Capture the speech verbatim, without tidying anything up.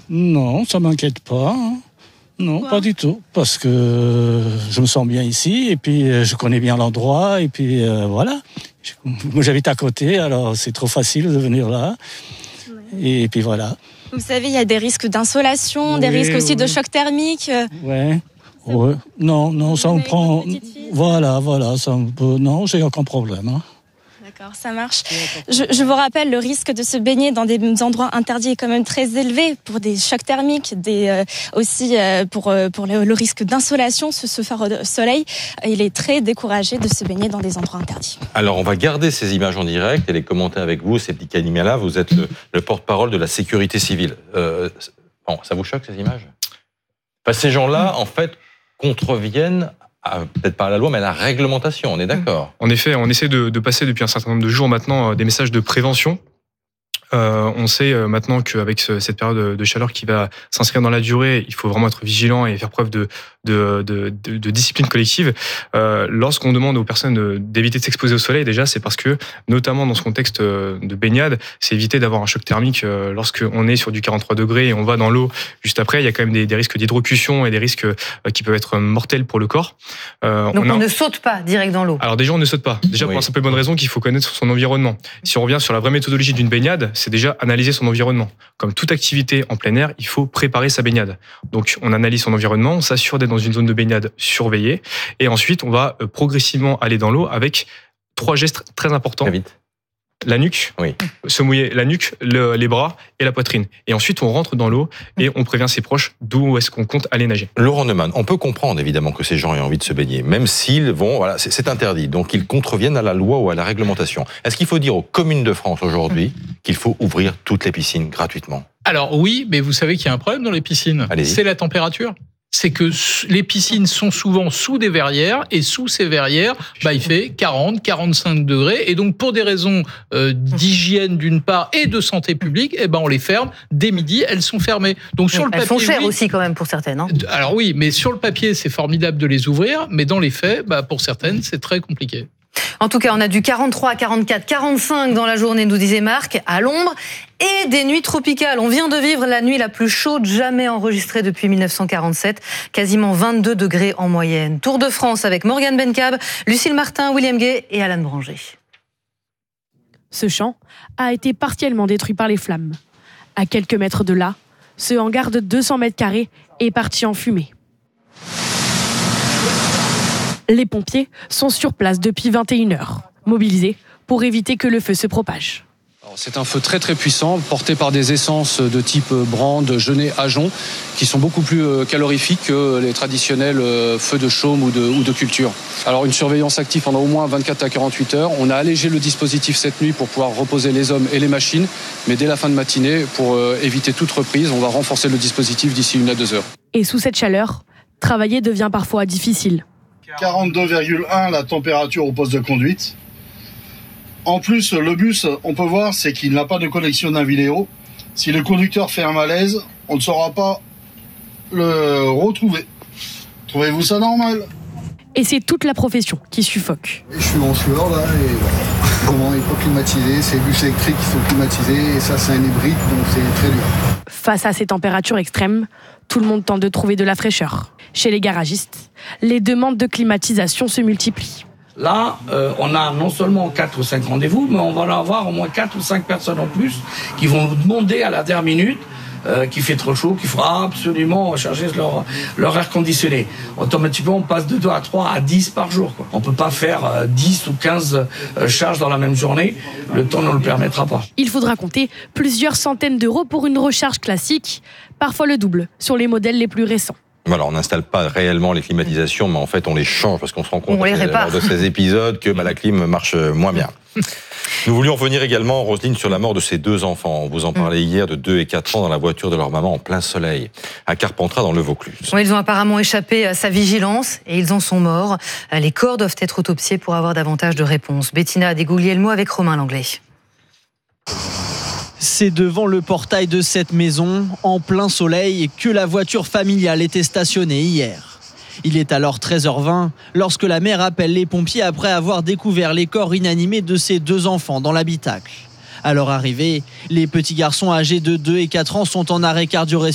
Non, ça m'inquiète pas. Hein. Non, Pourquoi ? Pas du tout. Parce que je me sens bien ici, et puis je connais bien l'endroit, et puis euh, voilà. Moi, j'habite à côté, alors c'est trop facile de venir là. Ouais. Et puis voilà. Vous savez, il y a des risques d'insolation, oui, des risques aussi oui. de choc thermique. Ouais. ouais. Non, non, ça on prend. Voilà, voilà, ça on peut... Non, j'ai aucun problème. Hein. D'accord, ça marche. Je, je vous rappelle, le risque de se baigner dans des endroits interdits est quand même très élevé pour des chocs thermiques, des, euh, aussi euh, pour, euh, pour le, le risque d'insolation, ce, ce phare au soleil. Il est très découragé de se baigner dans des endroits interdits. Alors, on va garder ces images en direct et les commenter avec vous. C'est Septika Nimala, vous êtes le, le porte-parole de la sécurité civile. Euh, bon, ça vous choque, ces images ? Parce que ces gens-là, en fait, contreviennent à, peut-être pas à la loi, mais à la réglementation, on est d'accord. En effet, on essaie de, de passer depuis un certain nombre de jours maintenant des messages de prévention. Euh, on sait maintenant qu'avec ce, cette période de chaleur qui va s'inscrire dans la durée, il faut vraiment être vigilant et faire preuve de, de, de, de, de discipline collective. Euh, lorsqu'on demande aux personnes d'éviter de s'exposer au soleil, déjà, c'est parce que, notamment dans ce contexte de baignade, c'est éviter d'avoir un choc thermique lorsqu'on est sur du quarante-trois degrés et on va dans l'eau juste après. Il y a quand même des, des risques d'hydrocution et des risques qui peuvent être mortels pour le corps. Euh, Donc on, a... on ne saute pas direct dans l'eau. Alors déjà, on ne saute pas. Déjà oui. Pour la simple et bonne raison qu'il faut connaître son environnement. Si on revient sur la vraie méthodologie d'une baignade, c'est déjà analyser son environnement. Comme toute activité en plein air, il faut préparer sa baignade. Donc, on analyse son environnement, on s'assure d'être dans une zone de baignade surveillée, et ensuite, on va progressivement aller dans l'eau avec trois gestes très importants. Très vite. La nuque, oui. se mouiller la nuque, le, les bras et la poitrine. Et ensuite, on rentre dans l'eau et on prévient ses proches d'où est-ce qu'on compte aller nager. Laurent Neumann, on peut comprendre évidemment que ces gens aient envie de se baigner, même s'ils vont, voilà, c'est, c'est interdit, donc ils contreviennent à la loi ou à la réglementation. Est-ce qu'il faut dire aux communes de France aujourd'hui qu'il faut ouvrir toutes les piscines gratuitement ? Alors oui, mais vous savez qu'il y a un problème dans les piscines. Allez-y. C'est la température. C'est que les piscines sont souvent sous des verrières et sous ces verrières, bah, il fait quarante, quarante-cinq degrés. Et donc, pour des raisons euh, d'hygiène d'une part et de santé publique, eh ben, on les ferme. Dès midi, elles sont fermées. Donc, sur oui, le papier, elles sont chères oui, aussi quand même pour certaines. Hein. Alors oui, mais sur le papier, c'est formidable de les ouvrir. Mais dans les faits, bah, pour certaines, c'est très compliqué. En tout cas, on a du quarante-trois, quarante-quatre, quarante-cinq dans la journée, nous disait Marc, à l'ombre, et des nuits tropicales. On vient de vivre la nuit la plus chaude jamais enregistrée depuis dix-neuf cent quarante-sept, quasiment vingt-deux degrés en moyenne. Tour de France avec Morgane Bencab, Lucille Martin, William Gay et Alan Branger. Ce champ a été partiellement détruit par les flammes. À quelques mètres de là, ce hangar de deux cents mètres carrés est parti en fumée. Les pompiers sont sur place depuis vingt et une heures, mobilisés pour éviter que le feu se propage. Alors, c'est un feu très très puissant, porté par des essences de type brande, genêt, ajon, qui sont beaucoup plus calorifiques que les traditionnels feux de chaume ou de, ou de culture. Alors une surveillance active pendant au moins vingt-quatre à quarante-huit heures. On a allégé le dispositif cette nuit pour pouvoir reposer les hommes et les machines, mais dès la fin de matinée, pour éviter toute reprise, on va renforcer le dispositif d'ici une à deux heures. Et sous cette chaleur, travailler devient parfois difficile. quarante-deux virgule un la température au poste de conduite. En plus, le bus, on peut voir, c'est qu'il n'a pas de connexion d'un vidéo. Si le conducteur fait un malaise, on ne saura pas le retrouver. Trouvez-vous ça normal ? Et c'est toute la profession qui suffoque. Je suis en sueur là, et voilà. Comment il faut climatiser, c'est les bus électriques qui sont climatisés, et ça c'est un hybride, donc c'est très dur. Face à ces températures extrêmes, tout le monde tente de trouver de la fraîcheur. Chez les garagistes, les demandes de climatisation se multiplient. Là, euh, on a non seulement quatre ou cinq rendez-vous, mais on va en avoir au moins quatre ou cinq personnes en plus qui vont nous demander à la dernière minute euh, qu'il fait trop chaud, qu'il faut absolument recharger leur, leur air conditionné. Automatiquement, on passe de deux à trois à dix par jour, quoi. On ne peut pas faire euh, dix ou quinze euh, charges dans la même journée. Le temps ne le permettra pas. Il faudra compter plusieurs centaines d'euros pour une recharge classique, parfois le double sur les modèles les plus récents. Voilà, on n'installe pas réellement les climatisations, mais en fait, on les change parce qu'on se rend compte lors de ces épisodes que bah, la clim marche moins bien. Nous voulions revenir également, Roselyne, sur la mort de ces deux enfants. Vous en parlez hier, de deux et quatre ans, dans la voiture de leur maman en plein soleil, à Carpentras, dans le Vaucluse. Oui, ils ont apparemment échappé à sa vigilance et ils en sont morts. Les corps doivent être autopsiés pour avoir davantage de réponses. Bettina Desguglielmo avec Romain Langlais. C'est devant le portail de cette maison, en plein soleil, que la voiture familiale était stationnée hier. Il est alors treize heures vingt lorsque la mère appelle les pompiers après avoir découvert les corps inanimés de ses deux enfants dans l'habitacle. À leur arrivée, les petits garçons âgés de deux et quatre ans sont en arrêt cardio-respiratoire.